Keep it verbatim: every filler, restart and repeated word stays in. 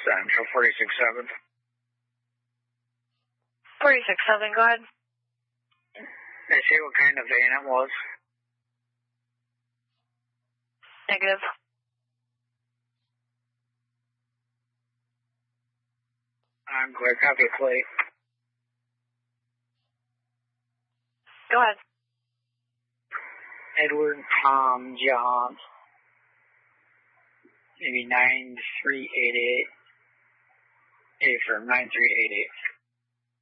Central forty-six seven. forty-six seven, go ahead. They say what kind of van it was? Negative. I'm clear, copy plate. Go ahead. Edward, Tom, John. Maybe nine three eight eight. A firm, nine three eight eight.